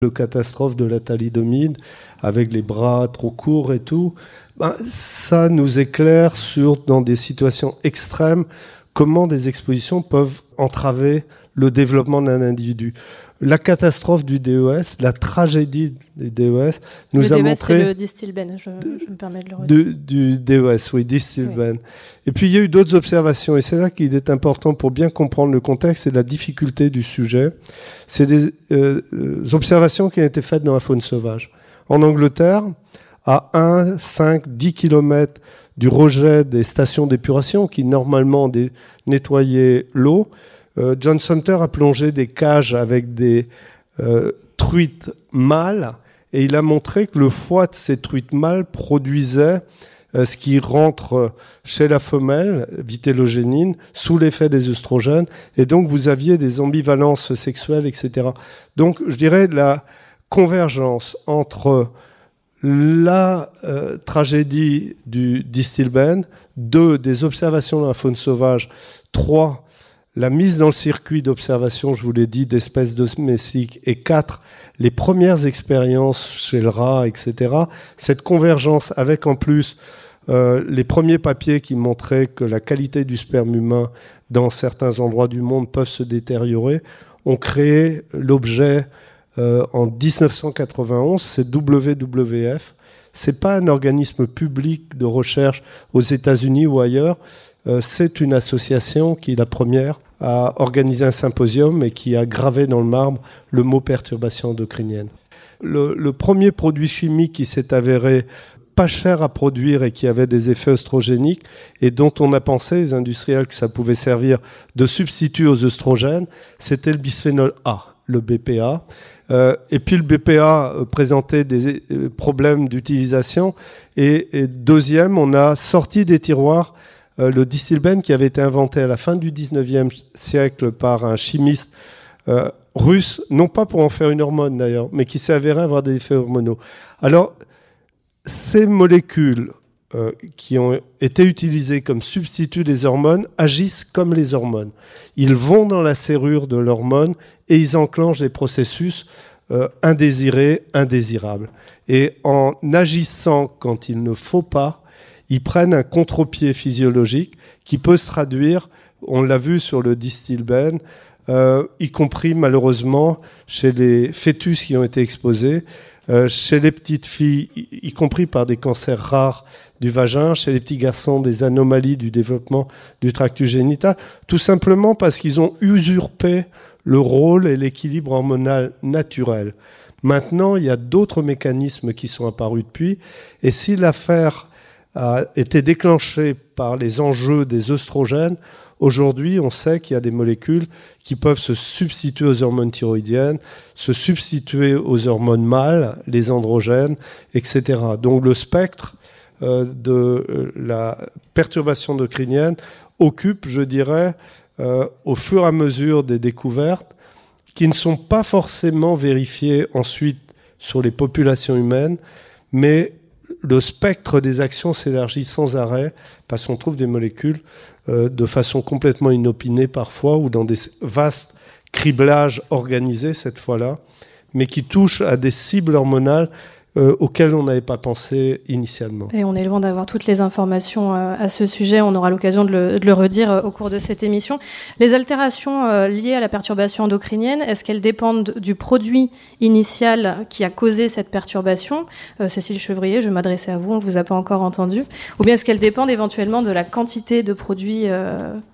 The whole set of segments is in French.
le catastrophe de la thalidomide avec les bras trop courts et tout, ça nous éclaire dans des situations extrêmes, comment des expositions peuvent entraver le développement d'un individu. La catastrophe du DES, la tragédie du DES nous a montré... C'est le Distilbène, je me permets de le redire. Du DES, oui, Distilbène. Oui. Et puis il y a eu d'autres observations, et c'est là qu'il est important pour bien comprendre le contexte et la difficulté du sujet. C'est des observations qui ont été faites dans la faune sauvage. En Angleterre, à 1, 5, 10 km du rejet des stations d'épuration qui normalement nettoyaient l'eau, John Sumter a plongé des cages avec des truites mâles et il a montré que le foie de ces truites mâles produisait ce qui rentre chez la femelle, vitellogénine, sous l'effet des œstrogènes, et donc vous aviez des ambivalences sexuelles, etc. Donc je dirais la convergence entre la tragédie du Distilbène, 2, des observations dans la faune sauvage, 3, la mise dans le circuit d'observation, je vous l'ai dit, d'espèces domestiques, et 4, les premières expériences chez le rat, etc. Cette convergence avec en plus les premiers papiers qui montraient que la qualité du sperme humain dans certains endroits du monde peuvent se détériorer, ont créé l'objet en 1991, c'est WWF. C'est pas un organisme public de recherche aux États-Unis ou ailleurs. C'est une association qui, la première, a organisé un symposium et qui a gravé dans le marbre le mot perturbation endocrinienne. Le premier produit chimique qui s'est avéré pas cher à produire et qui avait des effets œstrogéniques et dont on a pensé, les industriels, que ça pouvait servir de substitut aux œstrogènes, c'était le bisphénol A, le BPA. Et puis le BPA présentait des problèmes d'utilisation. Et deuxième, on a sorti des tiroirs le Distilbène qui avait été inventé à la fin du 19e siècle par un chimiste russe, non pas pour en faire une hormone d'ailleurs, mais qui s'est avéré avoir des effets hormonaux. Alors, ces molécules qui ont été utilisées comme substitut des hormones agissent comme les hormones. Ils vont dans la serrure de l'hormone et ils enclenchent des processus indésirés, indésirables. Et en agissant quand il ne faut pas, ils prennent un contre-pied physiologique qui peut se traduire, on l'a vu sur le Distilbène, y compris malheureusement chez les fœtus qui ont été exposés, chez les petites filles, y compris par des cancers rares du vagin, chez les petits garçons, des anomalies du développement du tractus génital, tout simplement parce qu'ils ont usurpé le rôle et l'équilibre hormonal naturel. Maintenant, il y a d'autres mécanismes qui sont apparus depuis, et si l'affaire a été déclenchée par les enjeux des œstrogènes, aujourd'hui, on sait qu'il y a des molécules qui peuvent se substituer aux hormones thyroïdiennes, se substituer aux hormones mâles, les androgènes, etc. Donc le spectre de la perturbation endocrinienne occupe, je dirais, au fur et à mesure des découvertes, qui ne sont pas forcément vérifiées ensuite sur les populations humaines, mais le spectre des actions s'élargit sans arrêt parce qu'on trouve des molécules de façon complètement inopinée parfois ou dans des vastes criblages organisés cette fois-là, mais qui touchent à des cibles hormonales auxquelles on n'avait pas pensé initialement. Et on est loin d'avoir toutes les informations à ce sujet. On aura l'occasion de le redire au cours de cette émission. Les altérations liées à la perturbation endocrinienne, est-ce qu'elles dépendent du produit initial qui a causé cette perturbation ? Cécile Chevrier, je m'adressais à vous, on ne vous a pas encore entendu. Ou bien est-ce qu'elles dépendent éventuellement de la quantité de produits ingérés ?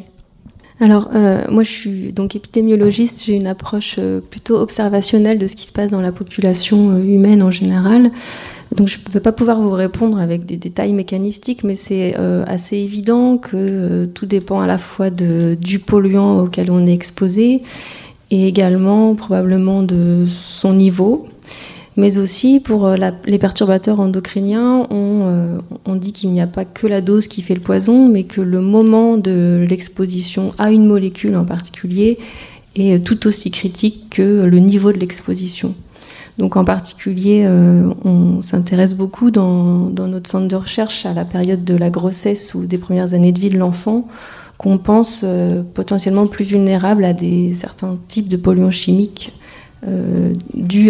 Alors, moi, je suis donc épidémiologiste. J'ai une approche plutôt observationnelle de ce qui se passe dans la population humaine en général. Donc, je ne vais pas pouvoir vous répondre avec des détails mécanistiques, mais c'est assez évident que tout dépend à la fois du polluant auquel on est exposé et également probablement de son niveau. Mais aussi, pour les perturbateurs endocriniens, on dit qu'il n'y a pas que la dose qui fait le poison, mais que le moment de l'exposition à une molécule en particulier est tout aussi critique que le niveau de l'exposition. Donc en particulier, on s'intéresse beaucoup dans notre centre de recherche à la période de la grossesse ou des premières années de vie de l'enfant, qu'on pense potentiellement plus vulnérable à certains types de polluants chimiques dus